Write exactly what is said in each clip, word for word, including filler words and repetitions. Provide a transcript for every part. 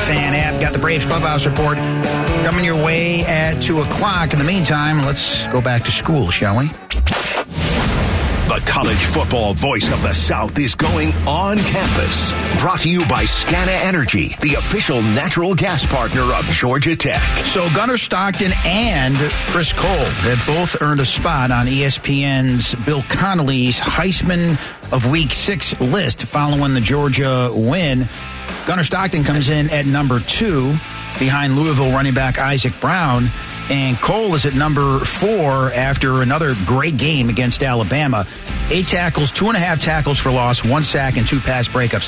Fan app. Got the Braves Clubhouse Report coming your way at two o'clock. In the meantime, let's go back to school, shall we? The college football voice of the South is going on campus. Brought to you by Scana Energy, the official natural gas partner of Georgia Tech. So Gunnar Stockton and Chris Cole have both earned a spot on E S P N's Bill Connolly's Heisman of Week six list following the Georgia win. Gunnar Stockton comes in at number two behind Louisville running back Isaac Brown. And Cole is at number four after another great game against Alabama. Eight tackles, two and a half tackles for loss, one sack, and two pass breakups.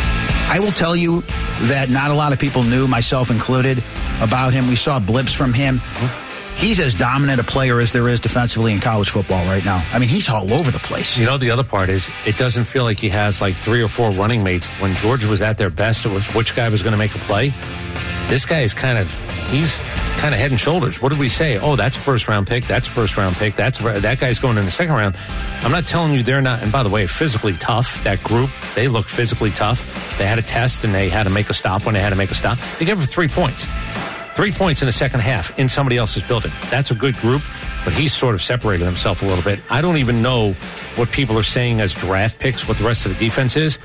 I will tell you that not a lot of people knew, myself included, about him. We saw blips from him. He's as dominant a player as there is defensively in college football right now. I mean, he's all over the place. You know, the other part is it doesn't feel like he has like three or four running mates. When Georgia was at their best, it was which guy was going to make a play. This guy is kind of, he's kind of head and shoulders. What did we say? Oh, that's a first round pick. That's a first round pick. That's that guy's going in the second round. I'm not telling you they're not. And by the way, physically tough. That group, they look physically tough. They had a test and they had to make a stop when they had to make a stop. They gave him three points. Three points in the second half in somebody else's building. That's a good group, but he's sort of separated himself a little bit. I don't even know what people are saying as draft picks, what the rest of the defense is.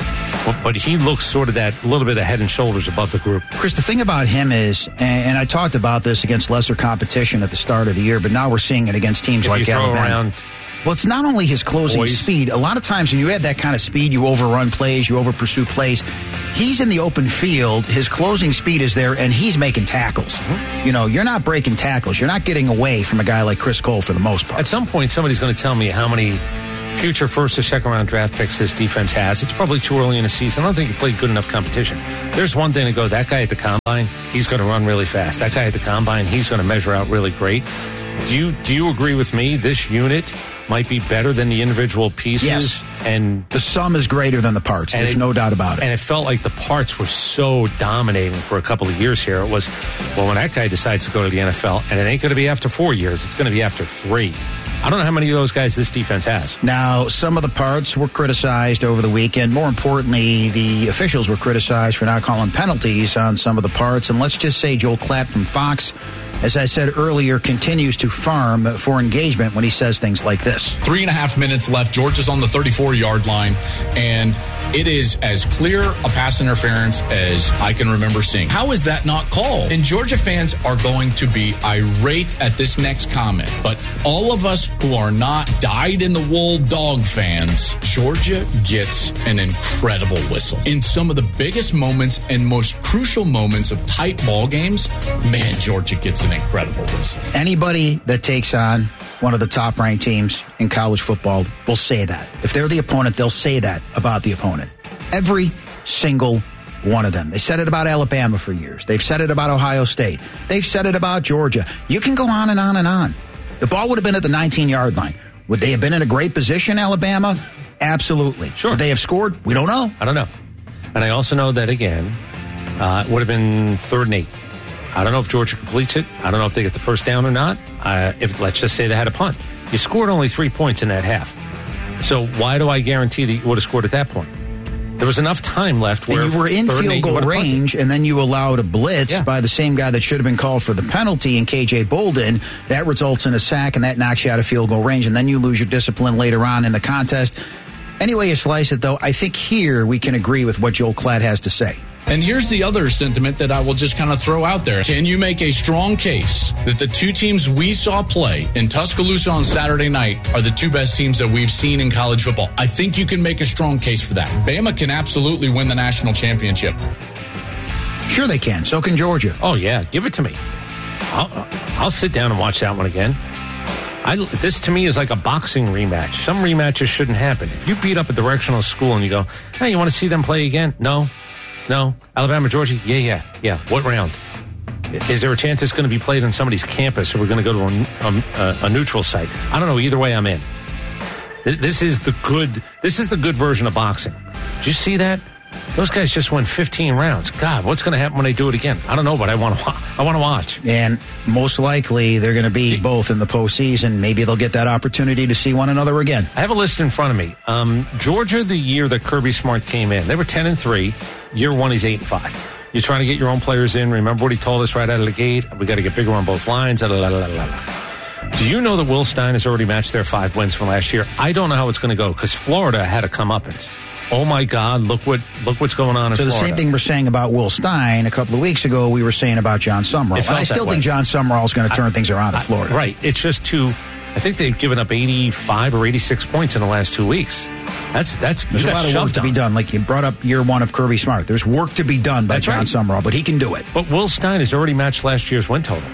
But he looks sort of that little bit of head and shoulders above the group. Chris, the thing about him is, and I talked about this against lesser competition at the start of the year, but now we're seeing it against teams if like you Alabama. Throw around well, it's not only his closing boys. speed. A lot of times when you have that kind of speed, you overrun plays, you over-pursue plays. He's in the open field. His closing speed is there, and he's making tackles. Mm-hmm. You know, you're not breaking tackles. You're not getting away from a guy like Chris Cole for the most part. At some point, somebody's going to tell me how many future first or second round draft picks this defense has. It's probably too early in the season. I don't think he played good enough competition. There's one thing to go, that guy at the combine, he's going to run really fast. That guy at the combine, he's going to measure out really great. Do you, do you agree with me? This unit might be better than the individual pieces. Yes. And the sum is greater than the parts. There's it, no doubt about it. And it felt like the parts were so dominating for a couple of years here. It was, well, when that guy decides to go to the N F L, and it ain't going to be after four years, it's going to be after three. I don't know how many of those guys this defense has. Now, some of the parts were criticized over the weekend. More importantly, the officials were criticized for not calling penalties on some of the parts. And let's just say Joel Klatt from Fox, as I said earlier, continues to farm for engagement when he says things like this. Three and a half minutes left. Georgia's on the thirty-four-yard line, and it is as clear a pass interference as I can remember seeing. How is that not called? And Georgia fans are going to be irate at this next comment, but all of us who are not dyed-in-the-wool dog fans, Georgia gets an incredible whistle. In some of the biggest moments and most crucial moments of tight ball games, man, Georgia gets an incredible whistle. Anybody that takes on one of the top-ranked teams in college football will say that. If they're the opponent, they'll say that about the opponent. Every single one of them. They said it about Alabama for years. They've said it about Ohio State. They've said it about Georgia. You can go on and on and on. The ball would have been at the nineteen-yard line. Would they have been in a great position, Alabama? Absolutely. Sure. Would they have scored? We don't know. I don't know. And I also know that, again, uh, it would have been third and eight. I don't know if Georgia completes it. I don't know if they get the first down or not. Uh, if let's just say they had a punt. You scored only three points in that half. So why do I guarantee that you would have scored at that point? There was enough time left where and you were in field goal range, and then you allowed a blitz yeah. by the same guy that should have been called for the penalty in K J Bolden. That results in a sack, and that knocks you out of field goal range, and then you lose your discipline later on in the contest. Anyway you slice it, though, I think here we can agree with what Joel Klatt has to say. And here's the other sentiment that I will just kind of throw out there. Can you make a strong case that the two teams we saw play in Tuscaloosa on Saturday night are the two best teams that we've seen in college football? I think you can make a strong case for that. Bama can absolutely win the national championship. Sure they can. So can Georgia. Oh, yeah. Give it to me. I'll, I'll sit down and watch that one again. I, this, to me, is like a boxing rematch. Some rematches shouldn't happen. If you beat up a directional school and you go, hey, you want to see them play again? No. No. Alabama, Georgia? Yeah, yeah, yeah. What round? Is there a chance it's going to be played on somebody's campus or we're going to go to a, a, a neutral site? I don't know. Either way, I'm in. This is the good, this is the good version of boxing. Did you see that? Those guys just won fifteen rounds. God, what's going to happen when they do it again? I don't know, but I want to. I want to watch. And most likely they're going to be both in the postseason. Maybe they'll get that opportunity to see one another again. I have a list in front of me. Um, Georgia, the year that Kirby Smart came in, they were ten and three. Year one, he's eight and five. You're trying to get your own players in. Remember what he told us right out of the gate? We got to get bigger on both lines. La, la, la, la, la. Do you know that Will Stein has already matched their five wins from last year? I don't know how it's going to go because Florida had a comeuppance. Oh my God! Look what look what's going on in so Florida. So the same thing we're saying about Will Stein a couple of weeks ago, we were saying about John Summerall. And I still think John Summerall is going to turn I, things around in Florida. I, right? It's just too. I think they've given up eighty-five or eighty-six points in the last two weeks. That's that's there's a lot of work to be done. Like you brought up year one of Kirby Smart. There's work to be done by that's John right. Summerall, but he can do it. But Will Stein has already matched last year's win total.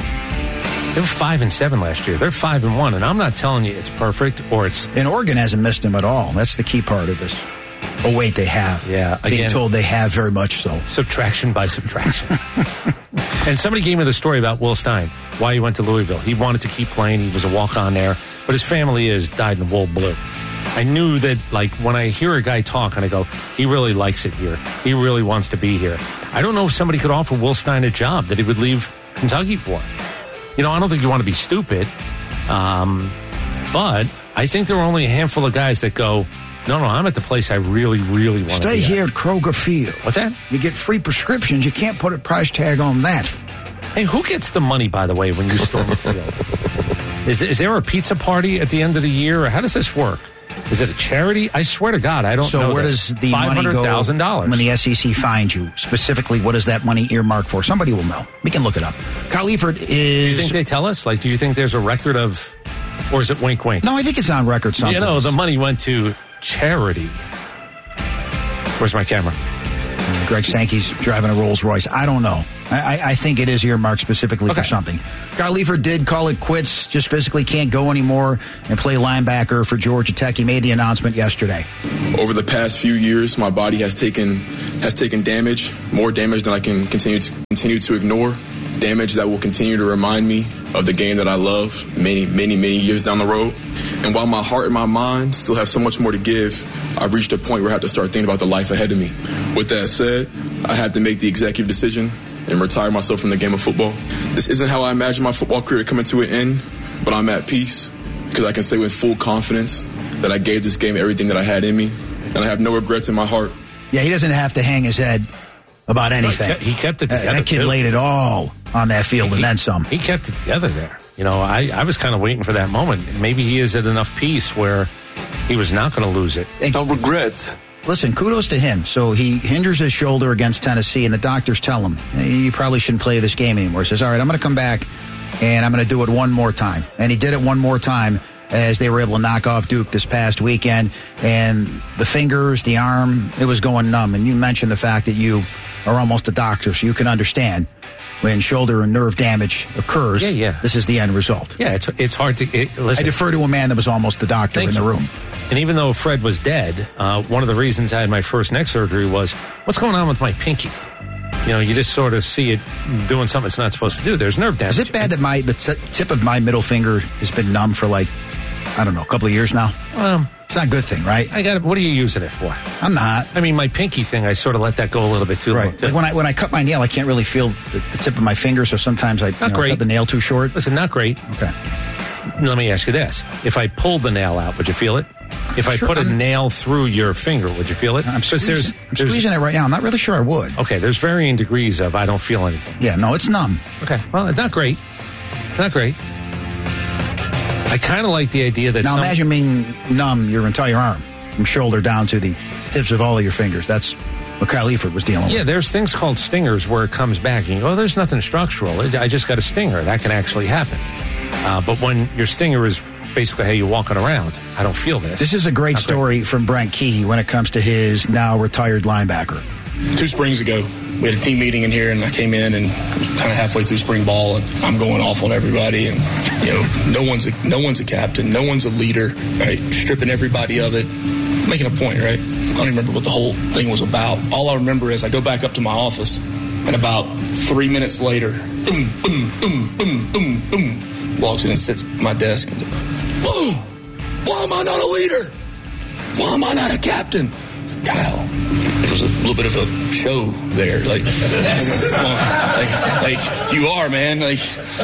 They were five and seven last year. They're five and one, and I'm not telling you it's perfect or it's. And Oregon hasn't missed him at all. That's the key part of this. Oh, wait, they have. Yeah, again, being told they have very much so. Subtraction by subtraction. And somebody gave me the story about Will Stein, why he went to Louisville. He wanted to keep playing. He was a walk-on there. But his family is dyed in the wool blue. I knew that, like, when I hear a guy talk and I go, he really likes it here. He really wants to be here. I don't know if somebody could offer Will Stein a job that he would leave Kentucky for. You know, I don't think you want to be stupid. Um, but I think there are only a handful of guys that go, no, no, I'm at the place I really, really want to be. Stay here at Kroger Field. What's that? You get free prescriptions. You can't put a price tag on that. Hey, who gets the money, by the way, when you storm the field? Is, is there a pizza party at the end of the year, or how does this work? Is it a charity? I swear to God, I don't so know. So where this. does the money go five hundred thousand dollars when the S E C finds you? Specifically, what is that money earmarked for? Somebody will know. We can look it up. Kyle Eford is... Do you think they tell us? Like, do you think there's a record of... Or is it wink, wink? No, I think it's on record something. You know, the money went to charity. Where's my camera? Greg Sankey's driving a Rolls Royce. I don't know. I, I think it is earmarked specifically okay. for something. Kyle Eford did call it quits, just physically can't go anymore and play linebacker for Georgia Tech. He made the announcement yesterday. Over the past few years, my body has taken has taken damage, more damage than I can continue to continue to ignore. Damage that will continue to remind me of the game that I love many, many, many years down the road. And while my heart and my mind still have so much more to give, I've reached a point where I have to start thinking about the life ahead of me. With that said, I have to make the executive decision and retire myself from the game of football. This isn't how I imagine my football career to come to an end, but I'm at peace because I can say with full confidence that I gave this game everything that I had in me, and I have no regrets in my heart. Yeah, he doesn't have to hang his head about anything. No, he kept it together. Uh, that kid too. laid it all on that field he, and then some. He kept it together there. You know, I, I was kind of waiting for that moment. Maybe he is at enough peace where he was not going to lose it. No regrets. Listen, kudos to him. So he injures his shoulder against Tennessee, and the doctors tell him, you probably shouldn't play this game anymore. He says, all right, I'm going to come back, and I'm going to do it one more time. And he did it one more time as they were able to knock off Duke this past weekend. And the fingers, the arm, it was going numb. And you mentioned the fact that you are almost a doctor, so you can understand when shoulder and nerve damage occurs, yeah, yeah. this is the end result. Yeah, it's it's hard to... It, listen, I defer to a man that was almost the doctor Thank in the you. room. And even though Fred was dead, uh, one of the reasons I had my first neck surgery was, what's going on with my pinky? You know, you just sort of see it doing something it's not supposed to do. There's nerve damage. Is it bad that my the t- tip of my middle finger has been numb for like, I don't know, a couple of years now? Um, it's not a good thing, right? I got. What are you using it for? I'm not. I mean, my pinky thing, I sort of let that go a little bit too right. long. Too. Like when I when I cut my nail, I can't really feel the, the tip of my finger, so sometimes I you know, cut the nail too short. Listen, not great. Okay. Let me ask you this. If I pulled the nail out, would you feel it? If I sure, put a I'm, nail through your finger, would you feel it? I'm, squeezing, there's, I'm there's, squeezing it right now. I'm not really sure I would. Okay, there's varying degrees of I don't feel anything. Yeah, no, it's numb. Okay, well, it's not great. It's not great. I kind of like the idea that Now some, imagine being numb your entire arm, from shoulder down to the tips of all of your fingers. That's what Kyle Eford was dealing Yeah, with. there's things called stingers where it comes back and you go, oh, there's nothing structural. I just got a stinger. That can actually happen. Uh, but when your stinger is basically how you're walking around, I don't feel this. This is a great Not story great. from Brent Key when it comes to his now retired linebacker. Two springs ago, we had a team meeting in here, and I came in and kind of halfway through spring ball, and I'm going off on everybody, and you know, no one's a, no one's a captain, no one's a leader, right? Stripping everybody of it, making a point, right? I don't even remember what the whole thing was about. All I remember is I go back up to my office, and about three minutes later, boom, boom, boom, boom, boom, boom, walks in and sits at my desk, and boom! Why am I not a leader? Why am I not a captain? Kyle, it was a little bit of a show there. Like, like, like you are, man. Like,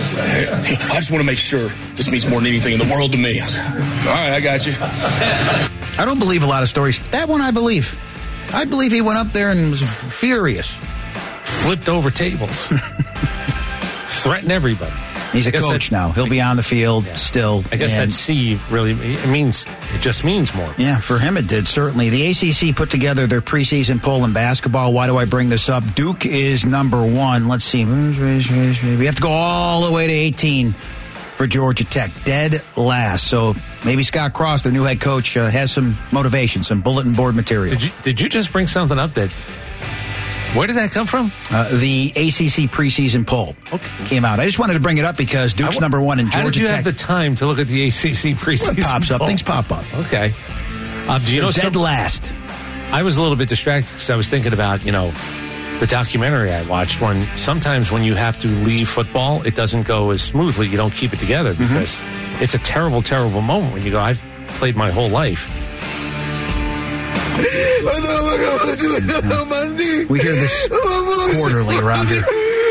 I just want to make sure this means more than anything in the world to me. I said, all right, I got you. I don't believe a lot of stories. That one I believe. I believe he went up there and was furious. flipped over tables, threatened everybody. He's a coach that, now. He'll be on the field yeah. still. I guess that C really it means it just means more. Yeah, for him it did, certainly. The A C C put together their preseason poll in basketball. Why do I bring this up? Duke is number one. Let's see. We have to go all the way to eighteen for Georgia Tech. Dead last. So maybe Scott Cross, the new head coach, uh, has some motivation, some bulletin board material. Did you, did you just bring something up that... Where did that come from? Uh, the A C C preseason poll okay. came out. I just wanted to bring it up because Duke's w- number one in Georgia Tech. How did you Tech. have the time to look at the A C C preseason What pops poll? up. Things pop up. Okay. Um, do you They're know dead some, last. I was a little bit distracted because I was thinking about, you know, the documentary I watched when sometimes when you have to leave football, it doesn't go as smoothly. You don't keep it together because mm-hmm. it's a terrible, terrible moment when you go, I've played my whole life. We hear this quarterly around here.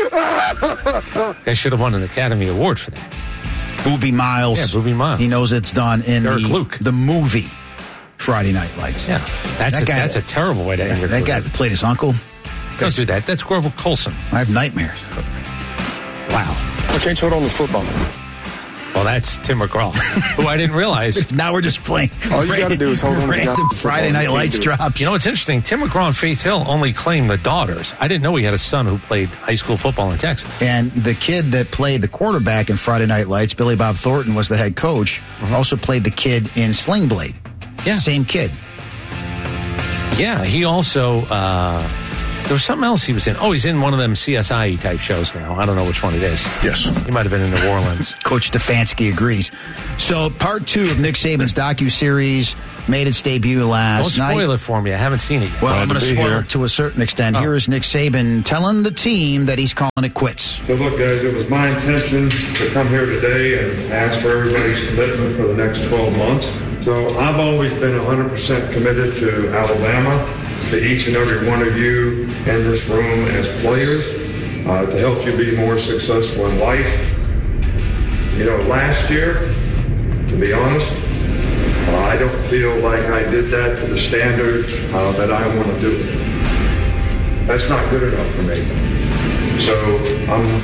I should have won an Academy Award for that. Booby Miles. Yeah, Booby Miles. He knows it's done in Derek the, Luke. the movie Friday Night Lights. Yeah, that's, that a, guy, that's a terrible way to end your That career. guy that played his uncle. Don't do that. That's Grover Colson. I have nightmares. Wow. I can't hold on to football. Well, that's Tim McGraw, who I didn't realize. Now we're just playing. All you got to do is hold on to random Friday Night Lights drops. You know what's interesting? Tim McGraw and Faith Hill only claim the daughters. I didn't know he had a son who played high school football in Texas. And the kid that played the quarterback in Friday Night Lights, Billy Bob Thornton, was the head coach. Mm-hmm. Also played the kid in Sling Blade. Yeah. Same kid. Yeah, he also... Uh, there was something else he was in. Oh, he's in one of them C S I type shows now. I don't know which one it is. Yes. He might have been in New Orleans. Coach Stefanski agrees. So part two of Nick Saban's docuseries made its debut last Don't night. spoil it for me. I haven't seen it yet. Well, Glad I'm going to to be spoil here. it to a certain extent. Oh. Here is Nick Saban telling the team that he's calling it quits. So look, guys, it was my intention to come here today and ask for everybody's commitment for the next twelve months. So I've always been one hundred percent committed to Alabama, to each and every one of you in this room as players, uh, to help you be more successful in life. You know, last year, to be honest, uh, I don't feel like I did that to the standard uh, that I want to do it. That's not good enough for me. So I'm